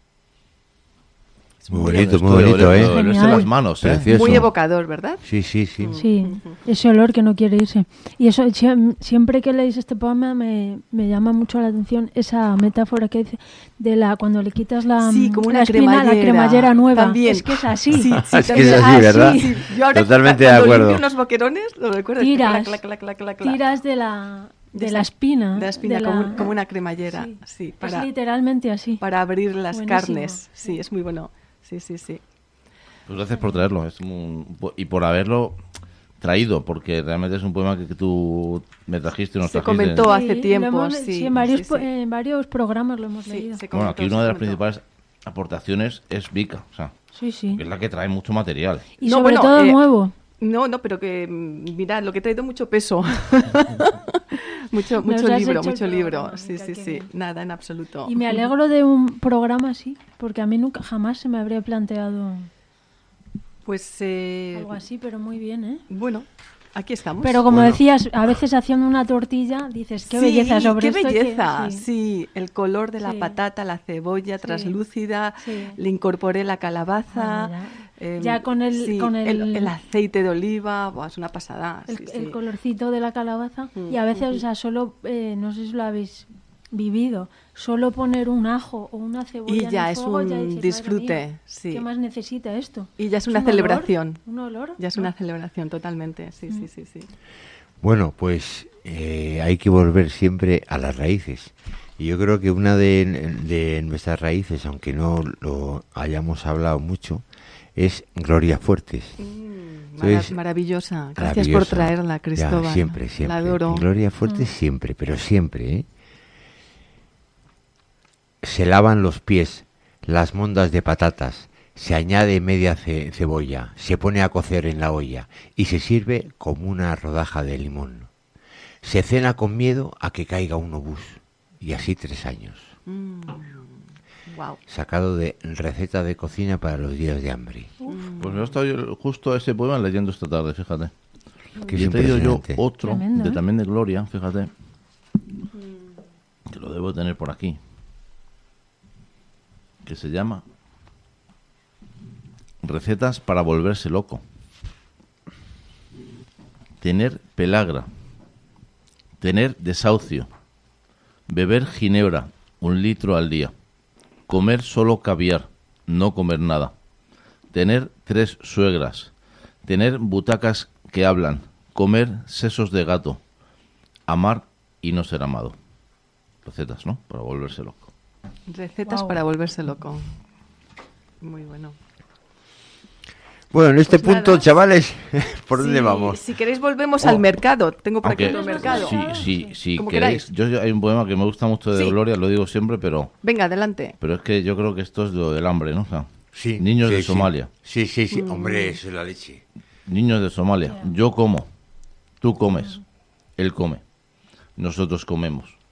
S4: Muy bonito, muy bonito, ¿eh?
S1: Olerse las manos, ¿eh?
S4: Precioso.
S2: Muy evocador, ¿verdad?
S4: Sí, sí, sí.
S3: Sí, ese olor que no quiere irse. Y eso, siempre que leéis este poema me, me llama mucho la atención esa metáfora que dice de la cuando le quitas la,
S2: sí, como una
S3: la espina
S2: cremallera,
S3: la cremallera nueva.
S2: También.
S3: Es que es así.
S2: Sí, sí,
S4: es que es así, ¿verdad?
S2: Sí. Yo ahora,
S4: Totalmente de
S2: cuando
S4: acuerdo.
S2: limpio los boquerones, lo recuerdo.
S3: Tiras,
S2: clac, clac, clac, clac, clac.
S3: tiras de la... De,
S2: de
S3: la espina.
S2: De la espina,
S3: de
S2: como,
S3: la...
S2: como una cremallera.
S3: Sí,
S2: sí, para,
S3: es literalmente así.
S2: Para abrir las
S3: Buenísimo.
S2: carnes. Sí, es muy bueno. Sí, sí, sí.
S1: Pues gracias por traerlo. Es un, y por haberlo traído, porque realmente es un poema que, que tú me trajiste. Nos
S2: se
S1: trajiste.
S2: comentó hace
S3: sí,
S2: tiempo.
S3: Hemos,
S2: sí,
S3: sí, en, varios,
S2: sí, sí.
S3: en varios programas lo hemos
S2: sí,
S3: leído.
S2: se comentó,
S1: Bueno, aquí una de las
S2: comentó.
S1: principales aportaciones es Vika, o sea,
S3: Sí, sí.
S1: que es la que trae mucho material.
S3: Y
S2: No,
S3: sobre
S2: bueno,
S3: todo
S2: eh,
S3: nuevo.
S2: No, no, pero que, mirad, lo que he traído mucho peso. mucho
S3: Nos
S2: mucho
S3: has
S2: libro,
S3: hecho el
S2: mucho libro.
S3: programa,
S2: Sí,
S3: Mica,
S2: sí,
S3: qué
S2: sí.
S3: bien.
S2: Nada, en absoluto.
S3: Y me alegro de un programa así, porque a mí nunca jamás se me habría planteado
S2: Pues, eh,
S3: algo así, pero muy bien, ¿eh?
S2: bueno, aquí estamos.
S3: Pero como
S4: Bueno.
S3: decías, a veces haciendo una tortilla dices, qué
S2: Sí,
S3: belleza sobre
S2: qué
S3: esto. que-
S2: belleza,
S3: sí.
S2: sí. El color de la
S3: Sí.
S2: patata, la cebolla
S3: Sí.
S2: traslúcida,
S3: Sí.
S2: le incorporé la calabaza.
S3: Bueno, ya.
S2: em,
S3: Ya con el-
S2: sí,
S3: con el-
S2: el aceite de oliva, buah, es una pasada.
S3: El,
S2: sí,
S3: el
S2: sí.
S3: colorcito de la calabaza.
S2: Mm,
S3: Y a veces,
S2: mm,
S3: o sea, solo, eh, no sé si lo habéis vivido, solo poner un ajo o una cebolla
S2: Y
S3: en
S2: ya
S3: el
S2: es
S3: fuego,
S2: un
S3: ya dices, madre
S2: disfrute,
S3: mía,
S2: sí.
S3: ¿qué más necesita esto?
S2: Y ya es una
S3: un olor,
S2: celebración.
S3: un olor.
S2: Ya es
S3: ¿no?
S2: una celebración, totalmente. Sí,
S3: Mm.
S2: sí, sí, sí.
S4: Bueno, pues eh, hay que volver siempre a las raíces. Y yo creo que una de, de nuestras raíces, aunque no lo hayamos hablado mucho, es Gloria Fuertes.
S2: Mm,
S4: Entonces,
S2: mara- maravillosa. Gracias
S4: Maravillosa.
S2: por traerla, Cristóbal.
S4: Ya, siempre, siempre.
S2: La adoro.
S4: Gloria Fuertes
S3: Mm.
S4: siempre, pero siempre, ¿eh? Se lavan los pies, las mondas de patatas, se añade media ce- cebolla, se pone a cocer en la olla y se sirve como una rodaja de limón. Se cena con miedo a que caiga un obús. Y así tres años.
S2: Mm, wow.
S4: Sacado de receta de cocina para los días de hambre.
S1: Pues yo estaba yo justo ese poema leyendo esta tarde, fíjate.
S4: Que
S1: Y
S4: es
S1: he traído yo
S4: impresionante.
S1: otro,
S3: Tremendo,
S1: de,
S3: ¿eh?
S1: también de Gloria, fíjate, que lo debo tener por aquí, que se llama Recetas para volverse loco. Tener pelagra, tener desahucio, beber ginebra un litro al día, comer solo caviar, no comer nada, tener tres suegras, tener butacas que hablan, comer sesos de gato, amar y no ser amado. Recetas, ¿no? Para volverse loco.
S2: Recetas
S3: Wow.
S2: para volverse loco. Muy bueno.
S4: Bueno, en este
S2: Pues
S4: punto,
S2: nada.
S4: chavales, ¿por dónde
S2: Sí,
S4: vamos?
S2: Si queréis volvemos
S1: Oh.
S2: al mercado. Tengo por aquí
S1: Aunque,
S2: otro mercado.
S1: sí, sí, sí,
S2: Como
S1: queréis.
S2: queráis.
S1: Yo, yo- hay un poema que me gusta mucho de
S2: Sí.
S1: Gloria, lo digo siempre, pero
S2: Venga, adelante.
S1: pero es que yo creo que esto es lo del hambre, ¿no? O sea,
S4: Sí,
S1: niños
S4: sí,
S1: de
S4: sí.
S1: Somalia.
S4: Sí, sí,
S2: Mm.
S4: sí. Hombre, eso es la leche.
S1: Niños de Somalia. Yo como, tú comes, él come, nosotros comemos,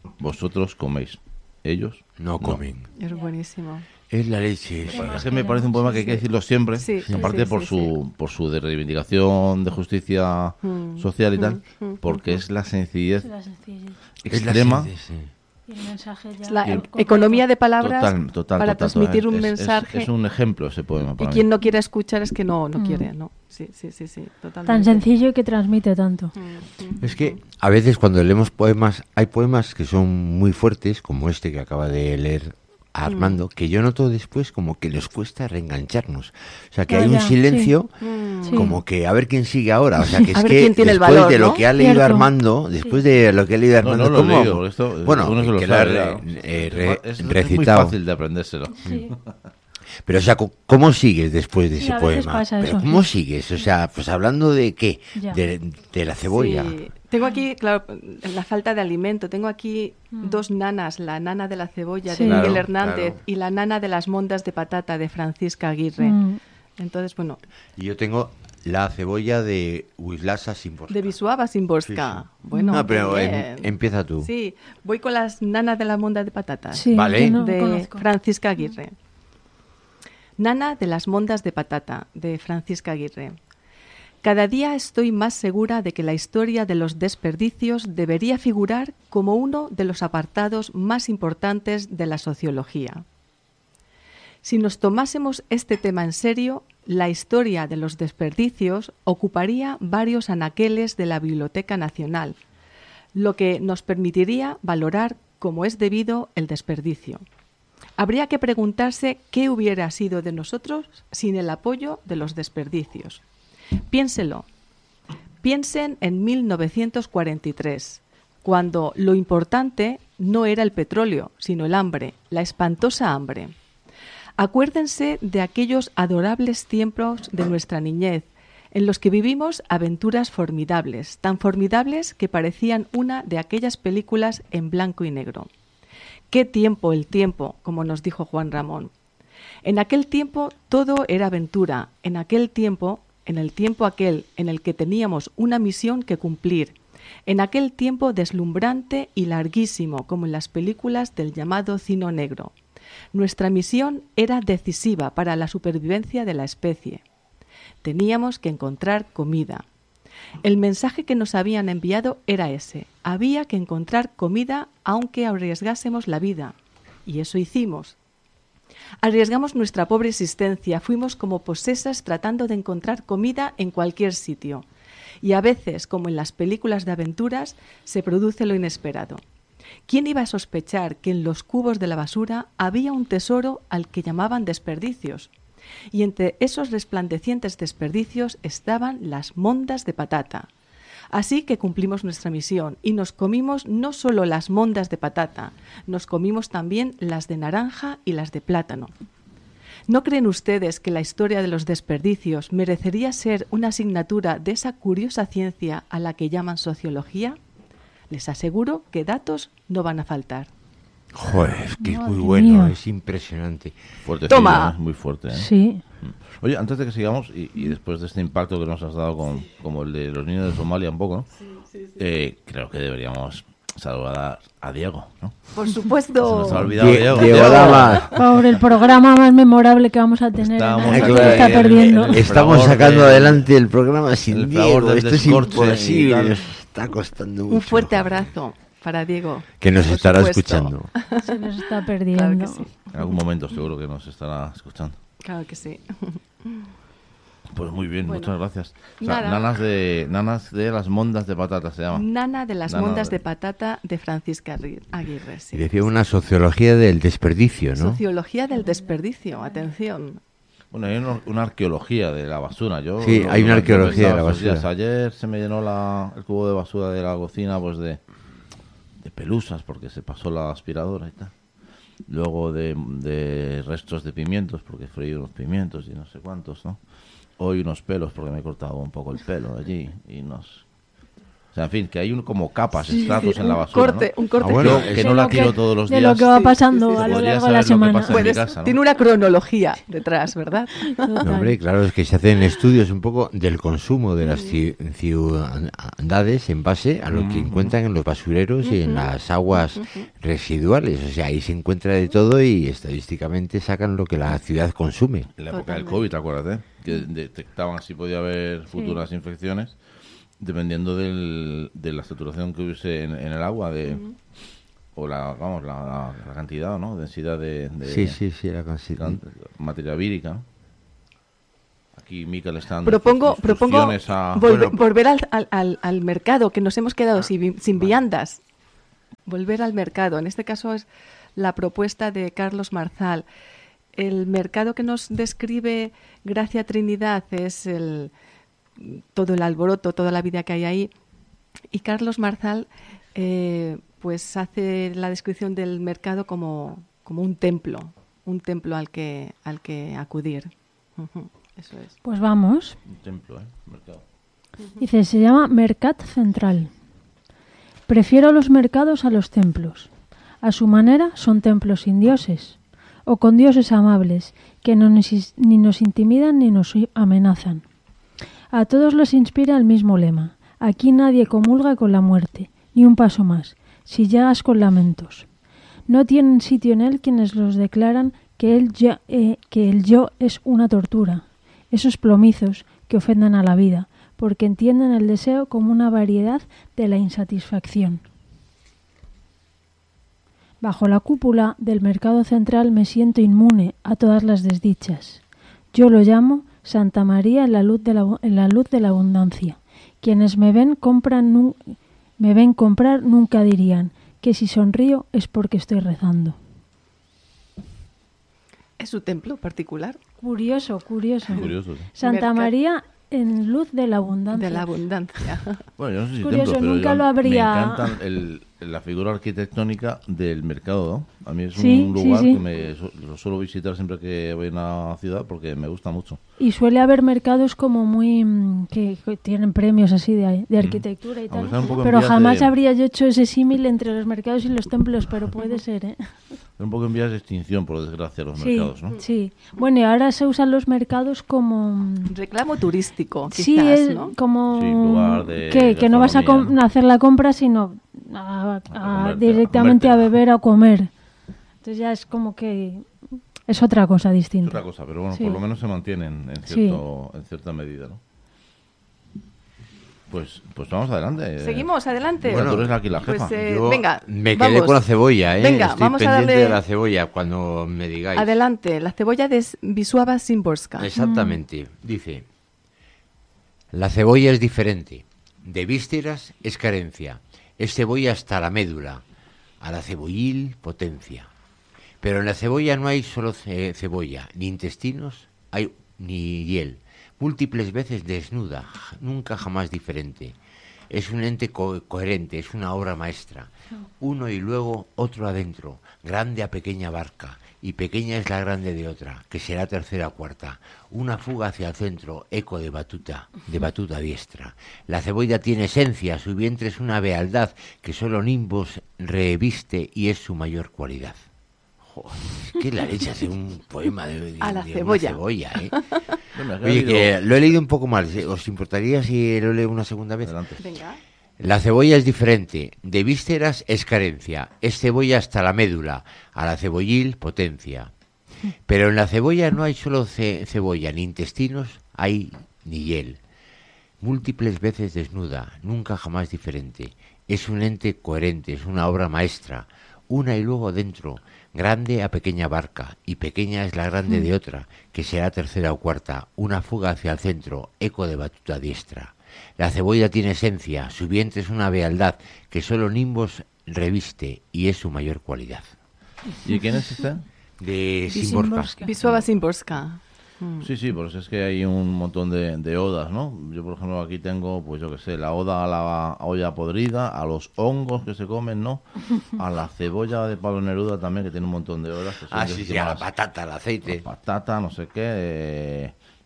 S1: vosotros coméis, ellos
S4: No comen.
S2: Es buenísimo.
S4: Es la leche.
S1: Bueno, es que me parece un poema que hay que decirlo siempre,
S2: Sí, sí,
S1: aparte
S2: sí,
S1: por
S2: sí,
S1: su
S2: sí.
S1: por su de reivindicación de justicia
S2: Mm,
S1: social y tal,
S2: mm, mm,
S1: porque es la sencillez
S3: Es la sencillez.
S4: Es la
S1: extrema.
S4: sede, sí.
S3: Y el mensaje ya.
S2: Es la
S1: Y el-
S3: completo.
S2: economía de palabras
S1: Total, total,
S2: para
S1: total,
S2: transmitir
S1: total.
S2: un
S1: Es- es-
S2: mensaje.
S1: Es, un ejemplo ese poema
S2: Y
S1: para
S2: quien
S1: mí.
S2: no quiere escuchar es que no, no
S3: Mm.
S2: quiere, ¿no? Sí, sí, sí, sí, totalmente.
S3: Tan sencillo y que transmite tanto.
S2: Mm, mm.
S4: Es que a veces cuando leemos poemas, hay poemas que son muy fuertes, como este que acaba de leer Armando, que yo noto después como que les cuesta reengancharnos. O sea, que
S3: Ah,
S4: hay un
S3: ya,
S4: silencio
S2: Mm.
S3: Sí.
S4: como que a ver quién sigue ahora. O sea, que
S2: A
S4: es
S2: ver
S4: que
S2: quién tiene el
S4: después
S2: valor,
S4: de lo
S2: ¿no?
S4: que ha leído
S3: Cierto.
S4: Armando, después de lo que ha leído
S1: No,
S4: Armando,
S1: no lo he
S4: ¿cómo?
S1: leído, porque esto-
S4: bueno,
S1: uno se lo
S4: que lo ha
S1: sabe,
S4: re-
S1: claro.
S4: eh, re-
S1: es, es
S4: recitado.
S1: muy fácil de aprendérselo.
S3: Sí.
S4: Pero, o sea, co- ¿cómo sigues después de
S3: Sí,
S4: ese
S3: a veces
S4: poema?
S3: pasa
S4: Pero
S3: eso.
S4: ¿cómo sigues? O sea, pues hablando de qué?
S3: Ya.
S4: De, de la cebolla.
S2: Sí. Tengo aquí, claro, la falta de alimento. Tengo aquí
S3: Mm.
S2: dos nanas, la nana de la cebolla
S3: Sí.
S2: de Miguel
S1: Claro,
S2: Hernández
S1: claro.
S2: y la nana de las mondas de patata de Francisca Aguirre.
S3: Mm.
S2: Entonces, bueno,
S4: Y yo tengo la cebolla de Wislasa Szymborska.
S2: de Wisława Szymborska.
S4: Sí, sí.
S2: Bueno,
S4: No, pero
S2: muy
S4: em-
S2: bien.
S4: empieza tú.
S2: Sí, voy con las nanas de la monda de patatas.
S3: Sí,
S4: Vale.
S3: yo no
S2: de
S3: conozco.
S2: Francisca Aguirre. Nana de las mondas de patata, de Francisca Aguirre. Cada día estoy más segura de que la historia de los desperdicios debería figurar como uno de los apartados más importantes de la sociología. Si nos tomásemos este tema en serio, la historia de los desperdicios ocuparía varios anaqueles de la Biblioteca Nacional, lo que nos permitiría valorar como es debido el desperdicio. Habría que preguntarse qué hubiera sido de nosotros sin el apoyo de los desperdicios. Piénselo. Piensen en mil novecientos cuarenta y tres, cuando lo importante no era el petróleo, sino el hambre, la espantosa hambre. Acuérdense de aquellos adorables tiempos de nuestra niñez, en los que vivimos aventuras formidables, tan formidables que parecían una de aquellas películas en blanco y negro. ¡Qué tiempo el tiempo!, como nos dijo Juan Ramón. En aquel tiempo todo era aventura, en aquel tiempo, en el tiempo aquel en el que teníamos una misión que cumplir, en aquel tiempo deslumbrante y larguísimo, como en las películas del llamado cine negro. Nuestra misión era decisiva para la supervivencia de la especie. Teníamos que encontrar comida. El mensaje que nos habían enviado era ese. Había que encontrar comida aunque arriesgásemos la vida. Y eso hicimos. Arriesgamos nuestra pobre existencia, fuimos como posesas tratando de encontrar comida en cualquier sitio. Y a veces, como en las películas de aventuras, se produce lo inesperado. ¿Quién iba a sospechar que en los cubos de la basura había un tesoro al que llamaban desperdicios? Y entre esos resplandecientes desperdicios estaban las mondas de patata. Así que cumplimos nuestra misión y nos comimos no solo las mondas de patata, nos comimos también las de naranja y las de plátano. ¿No creen ustedes que la historia de los desperdicios merecería ser una asignatura de esa curiosa ciencia a la que llaman sociología? Les aseguro que datos no van a faltar.
S4: Joder, es que es
S3: Madre
S4: muy bueno,
S3: mía.
S4: es impresionante.
S1: Fuertecillo,
S2: Toma.
S1: ¿eh? Es muy fuerte. ¿eh?
S3: Sí.
S1: Oye, antes de que sigamos, y, y después de este impacto que nos has dado con como el de los niños de Somalia un poco, ¿no? Eh, creo que deberíamos saludar a Diego, ¿no?
S2: Por
S1: Se
S2: supuesto.
S1: nos ha olvidado
S4: Die-
S1: Diego.
S4: Diego Lamas.
S3: Por el programa más memorable que vamos a tener.
S1: Estamos
S3: en
S4: Ay,
S3: el
S1: aquí
S3: que
S4: que-
S3: está
S1: el-
S3: perdiendo.
S1: el-
S4: Estamos
S1: fragor
S4: sacando
S1: del-
S4: adelante el programa sin
S1: el fragor
S4: Diego.
S1: del
S4: Esto es
S1: descorche y
S4: imposible.
S1: tal.
S4: Nos está costando mucho.
S2: Un fuerte abrazo para Diego.
S4: Que nos
S2: Por
S4: estará
S2: supuesto.
S4: escuchando.
S3: Se nos está
S2: Claro
S3: perdiendo.
S2: que sí.
S1: En algún momento seguro que nos estará escuchando.
S2: Claro que sí.
S1: Pues muy bien,
S2: Bueno.
S1: muchas gracias. O sea,
S2: Nada.
S1: nanas de nanas de las mondas de patata se llama.
S2: Nana de las
S1: Nana
S2: mondas
S1: de-
S2: de patata de Francisca Arri- Aguirre. Sí.
S4: Y decía una sociología del desperdicio, ¿no?
S2: Sociología del desperdicio, atención.
S1: Bueno, hay una, una arqueología de la basura. Yo
S4: Sí, hay una
S1: lo- lo
S4: arqueología de la
S1: pensaba estos días.
S4: basura.
S1: Ayer se me llenó la, el cubo de basura de la cocina pues de, de pelusas porque se pasó la aspiradora y tal. Luego de, de restos de pimientos porque freí unos pimientos y no sé cuántos, ¿no? Hoy unos pelos porque me he cortado un poco el pelo allí y unos O sea, en fin, que hay un, como capas,
S2: Sí,
S1: estratos
S2: sí,
S1: en la
S2: un
S1: basura,
S2: corte,
S1: ¿no?
S2: un corte.
S4: Ah, bueno,
S1: Yo,
S4: es
S1: que
S3: de
S1: no la
S3: lo
S1: tiro
S3: que-
S1: todos los
S3: de
S1: días.
S3: lo que va
S2: Sí,
S3: pasando
S2: sí, sí,
S3: a lo
S1: podría
S3: largo de
S1: saber
S3: la
S1: lo que
S3: semana.
S1: pasa en mi
S2: Puedes-
S1: casa, ¿no?
S2: Tiene una cronología detrás, ¿verdad?
S3: Total.
S4: No, hombre, claro, es que se hacen estudios un poco del consumo de las ci- ciudades en base a lo que encuentran en los basureros y en las aguas residuales. O sea, ahí se encuentra de todo y estadísticamente sacan lo que la ciudad consume.
S1: En la época del
S2: Totalmente.
S1: COVID, acuérdate, que detectaban si podía haber futuras infecciones dependiendo del, de la saturación que hubiese en, en el agua, de o la, vamos, la, la- la cantidad, ¿no? Densidad de, de
S4: Sí, sí, sí, la considero.
S1: can- materia vírica, ¿no? Aquí Mikel está dando
S2: Propongo,
S1: instru-
S2: propongo
S1: instrucciones a...
S2: volve-
S1: bueno,
S2: volver al, al- al- al mercado, que nos hemos quedado sin, vi- sin viandas. Volver al mercado. En este caso es la propuesta de Carlos Marzal. El mercado que nos describe Gracia Trinidad es el, todo el alboroto, toda la vida que hay ahí. Y Carlos Marzal eh, pues hace la descripción del mercado como, como un templo, un templo al que, al que acudir. Ujú, eso es.
S3: Pues vamos.
S1: un templo, ¿eh? Mercado.
S3: Dice, se llama Mercat Central. Prefiero los mercados a los templos. A su manera son templos sin dioses, o con dioses amables, que no nos, ni nos intimidan ni nos amenazan. A todos los inspira el mismo lema. Aquí nadie comulga con la muerte, ni un paso más, si llegas con lamentos. No tienen sitio en él quienes los declaran que el, yo, eh, que el yo es una tortura, esos plomizos que ofendan a la vida, porque entienden el deseo como una variedad de la insatisfacción. Bajo la cúpula del mercado central me siento inmune a todas las desdichas. Yo lo llamo Santa María en la luz de la, en la, luz de la abundancia. Quienes me ven, compran, nu, me ven comprar nunca dirían que si sonrío es porque estoy rezando.
S2: ¿Es su templo particular?
S3: Curioso, curioso.
S1: Curioso, sí.
S3: Santa
S2: Mercat-
S3: María en luz de la abundancia.
S2: De la abundancia.
S1: Bueno, yo no sé si
S3: Curioso,
S1: templo, pero
S3: nunca
S1: yo-
S3: lo habría-
S1: me encanta el, la figura arquitectónica del mercado, ¿no? A mí es
S3: Sí,
S1: un
S3: sí,
S1: lugar
S3: sí.
S1: que me su- lo suelo visitar siempre que voy a una ciudad porque me gusta mucho.
S3: Y suele haber mercados como muy mm, que, que tienen premios así de, de arquitectura y
S1: Aunque
S3: tal.
S1: están un poco en
S3: Pero
S1: vías
S3: jamás
S1: de-
S3: habría yo hecho ese símil entre los mercados y los templos, pero puede ser, ¿eh?
S1: Es un poco en vías de extinción, por desgracia, los
S3: Sí,
S1: mercados, ¿no?
S3: sí. Bueno, y ahora se usan los mercados como mm,
S2: Reclamo turístico, quizás,
S3: sí, es
S2: ¿no?
S3: como
S1: Sí, lugar de
S3: que, que no vas a com-
S1: gastronomía, ¿no?
S3: hacer la compra, sino a- a-
S1: comerte, a
S3: directamente a,
S1: comértela.
S3: beber o a comer. Entonces ya es como que es otra cosa
S1: Es
S3: distinta.
S1: otra cosa, pero bueno,
S3: Sí.
S1: por lo menos se mantienen en,
S3: Sí.
S1: cierto, en cierta medida, ¿no? Pues, pues vamos adelante.
S2: Seguimos, adelante.
S1: Bueno, tú eres aquí la jefa.
S2: Pues, eh,
S4: Yo
S2: venga,
S4: me quedé
S2: vamos.
S4: con la cebolla, ¿eh?
S2: Venga,
S4: Estoy
S2: vamos a
S4: pendiente
S2: darle-
S4: de la cebolla cuando me digáis.
S2: Adelante, la cebolla de Wisława Szymborska.
S4: Exactamente. Dice, la cebolla es diferente. De vísceras es carencia. Es cebolla hasta la médula. A la cebollil, potencia. Pero en la cebolla no hay solo ce- cebolla, ni intestinos, hay ni hiel. Múltiples veces desnuda, j- nunca jamás diferente. Es un ente co- coherente, es una obra maestra. Uno y luego otro adentro, grande a pequeña barca, y pequeña es la grande de otra, que será tercera o cuarta. Una fuga hacia el centro, eco de batuta, de batuta diestra. La cebolla tiene esencia, su vientre es una bealdad que solo Nimbos reviste y es su mayor cualidad. Joder, es que la leche hace un poema de, de-
S2: A la
S4: de
S2: cebolla.
S4: una cebolla, ¿eh?
S1: No, me has
S4: Oye,
S1: leído-
S4: que lo he leído un poco mal. ¿Os importaría si lo leo una segunda vez?
S1: Adelante.
S2: Venga.
S4: La cebolla es diferente. De vísceras es carencia. Es cebolla hasta la médula. A la cebollil, potencia. Pero en la cebolla no hay solo ce- cebolla, ni intestinos, hay ni hiel. Múltiples veces desnuda, nunca jamás diferente. Es un ente coherente, es una obra maestra. Una y luego dentro, grande a pequeña barca, y pequeña es la grande de otra, que será tercera o cuarta, una fuga hacia el centro, eco de batuta diestra. La cebolla tiene esencia, su vientre es una bealdad, que solo Nimbos reviste, y es su mayor cualidad.
S1: ¿Y quién es este?
S4: De
S3: Szymborska.
S4: Szymborska.
S2: Wisława Szymborska. Mm.
S1: Sí, sí, pues es que hay un montón de, de odas, ¿no? Yo, por ejemplo, aquí tengo, pues yo qué sé, la oda a la olla podrida, a los hongos que se comen, ¿no? A la cebolla de Pablo Neruda también, que tiene un montón de odas. que son
S4: Ah,
S1: de-
S4: sí, sí,
S1: de
S4: a la
S1: más-
S4: patata, al aceite.
S1: patata, no sé qué. eh,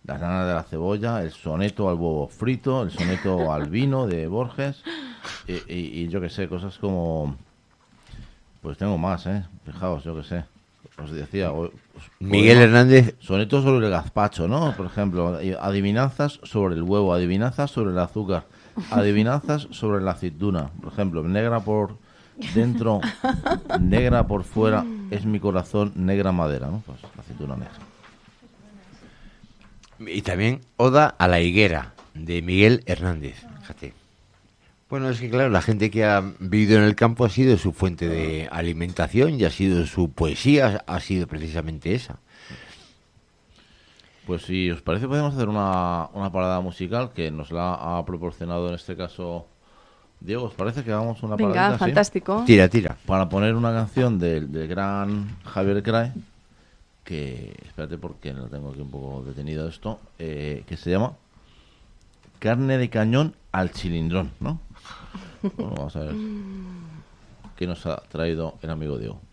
S1: Las nanas de la cebolla, el soneto al huevo frito, el soneto al vino de Borges, y, y, y yo que sé, cosas como... Pues tengo más, ¿eh? Fijaos, yo que sé. Os decía... Os,
S4: Miguel Hernández.
S1: Sonetos sobre el gazpacho, ¿no? Por ejemplo, adivinanzas sobre el huevo, adivinanzas sobre el azúcar, adivinanzas sobre la aceituna. Por ejemplo, negra por dentro, negra por fuera, es mi corazón, negra madera, ¿no? Pues la aceituna negra.
S4: Y también Oda a la higuera, de Miguel Hernández. Fíjate. Bueno, es que claro, la gente que ha vivido en el campo ha sido su fuente de alimentación y ha sido su poesía, ha sido precisamente esa.
S1: Pues si os parece podemos hacer una, una parada musical que nos la ha proporcionado en este caso Diego. ¿Os parece que hagamos una
S2: Venga,
S1: paradita,
S2: fantástico.
S1: ¿sí?
S4: Tira, tira.
S1: Para poner una canción del, del gran Javier Crae, que, espérate porque lo tengo aquí un poco detenido esto, eh, que se llama Carne de cañón al chilindrón, ¿no? Bueno, vamos a ver qué nos ha traído el amigo Diego.